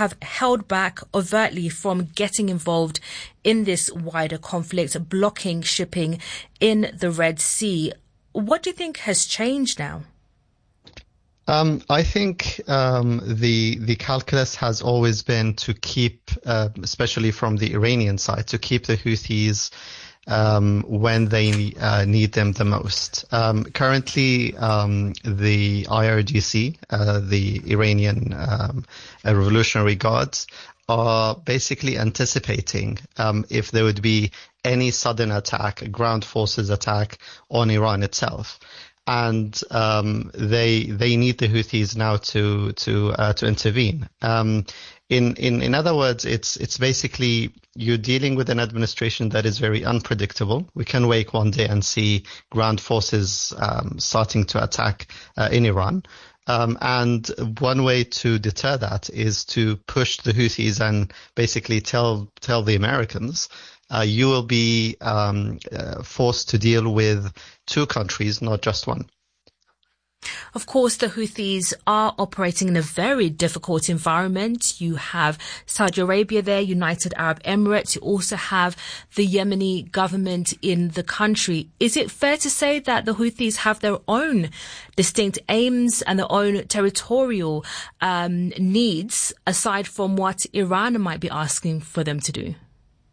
have held back overtly from getting involved in this wider conflict, blocking shipping in the Red Sea. What do you think has changed now? I think the calculus has always been to keep, especially from the Iranian side, to keep the Houthis when they need them the most. Currently, the IRGC, the Iranian Revolutionary Guards, are basically anticipating if there would be any sudden attack, a ground forces attack on Iran itself. And they need the Houthis now to intervene. In other words, it's basically you're dealing with an administration that is very unpredictable. We can wake one day and see ground forces starting to attack in Iran. And one way to deter that is to push the Houthis and basically tell the Americans, you will be forced to deal with two countries, not just one. Of course, the Houthis are operating in a very difficult environment. You have Saudi Arabia there, United Arab Emirates. You also have the Yemeni government in the country. Is it fair to say that the Houthis have their own distinct aims and their own territorial needs aside from what Iran might be asking for them to do?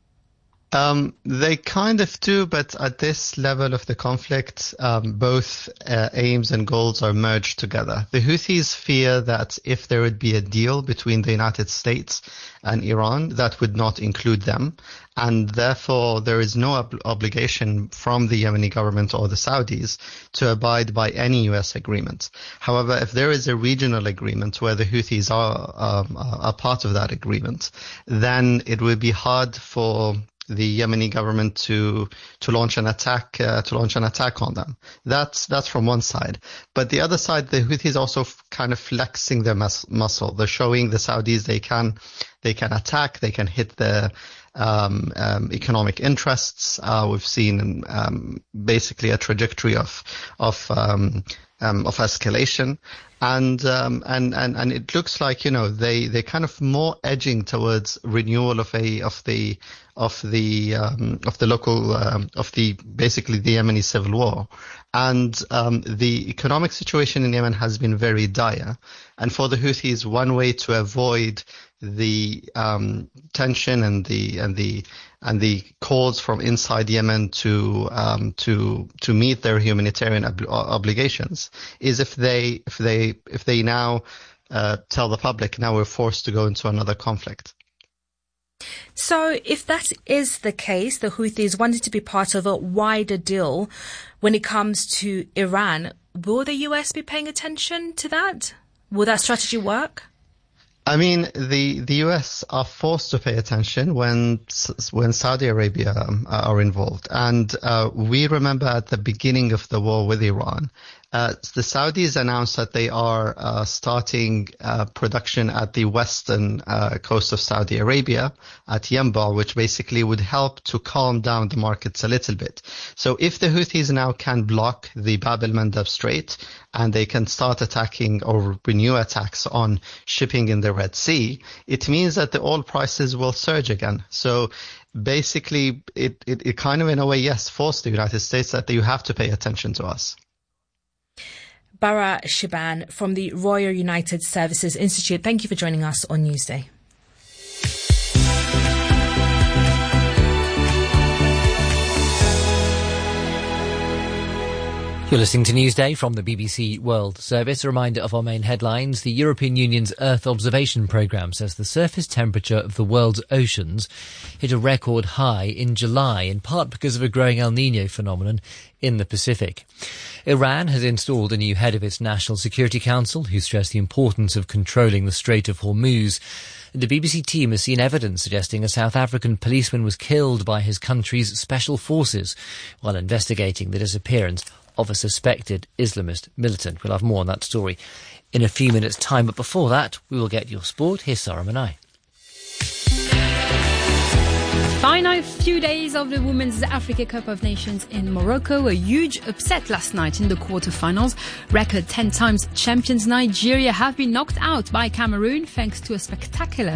They kind of do, but at this level of the conflict, both aims and goals are merged together. The Houthis fear that if there would be a deal between the United States and Iran, that would not include them. And therefore, there is no obligation from the Yemeni government or the Saudis to abide by any U.S. agreement. However, if there is a regional agreement where the Houthis are part of that agreement, then it would be hard for the Yemeni government to launch an attack on them. That's from one side. But the other side, the Houthis also kind of flexing their muscle. They're showing the Saudis they can attack, they can hit their economic interests. We've seen basically a trajectory of escalation. And it looks like, they kind of more edging towards renewal of the basically the Yemeni civil war. And the economic situation in Yemen has been very dire. And for the Houthis, one way to avoid the tension and the calls from inside Yemen to meet their humanitarian obligations is if they now tell the public, now we're forced to go into another conflict. So if that is the case, the Houthis wanted to be part of a wider deal when it comes to Iran. Will the US be paying attention to that? Will that strategy work? I mean, the US are forced to pay attention when Saudi Arabia are involved. And we remember at the beginning of the war with Iran, the Saudis announced that they are starting production at the western coast of Saudi Arabia at Yanbu, which basically would help to calm down the markets a little bit. So if the Houthis now can block the Bab el-Mandab Strait and they can start attacking or renew attacks on shipping in the Red Sea, it means that the oil prices will surge again. So basically, it kind of in a way, yes, forced the United States that you have to pay attention to us. Bara Shiban from the Royal United Services Institute, thank you for joining us on Newsday. You're listening to Newsday from the BBC World Service. A reminder of our main headlines. The European Union's Earth Observation Programme says the surface temperature of the world's oceans hit a record high in July, in part because of a growing El Niño phenomenon in the Pacific. Iran has installed a new head of its National Security Council who stressed the importance of controlling the Strait of Hormuz. The BBC team has seen evidence suggesting a South African policeman was killed by his country's special forces while investigating the disappearance of a suspected Islamist militant. We'll have more on that story in a few minutes' time. But before that, we will get your sport. Here's Sarah Manai. Final few days of the Women's Africa Cup of Nations in Morocco. A huge upset last night in the quarterfinals. Record 10 times champions Nigeria have been knocked out by Cameroon thanks to a spectacular